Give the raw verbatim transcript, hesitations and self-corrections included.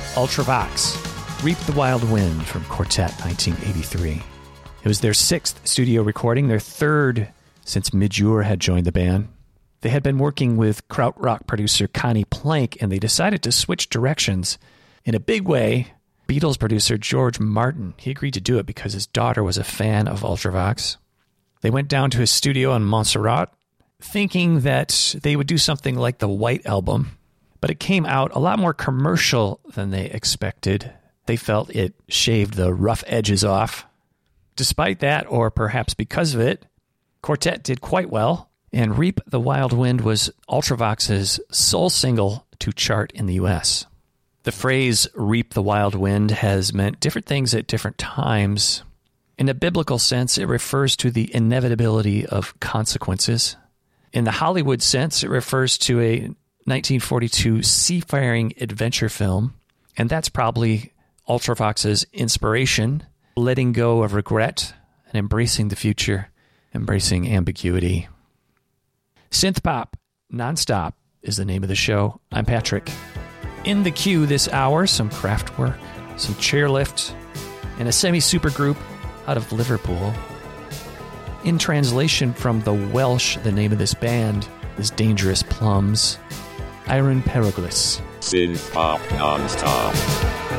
Ultravox, Reap the Wild Wind from Quartet nineteen eighty-three. It was their sixth studio recording, their third since Midge Ure had joined the band. They had been working with krautrock producer Connie Plank, and they decided to switch directions in a big way. Beatles producer George Martin, he agreed to do it because his daughter was a fan of Ultravox. They went down to his studio in Montserrat, thinking that they would do something like the White Album, but it came out a lot more commercial than they expected. They felt it shaved the rough edges off. Despite that, or perhaps because of it, Quartet did quite well, and Reap the Wild Wind was Ultravox's sole single to chart in the U S. The phrase Reap the Wild Wind has meant different things at different times. In a biblical sense, it refers to the inevitability of consequences. In the Hollywood sense, it refers to a nineteen forty-two seafaring adventure film, and that's probably Ultravox's inspiration, letting go of regret and embracing the future, embracing ambiguity. Synth Pop Nonstop is the name of the show. I'm Patrick. In the queue this hour, some Kraftwerk, some Chairlift, and a semi-super group out of Liverpool. In translation from the Welsh, the name of this band is Dangerous Plums. Iron Periglis. Synth Pop Nonstop.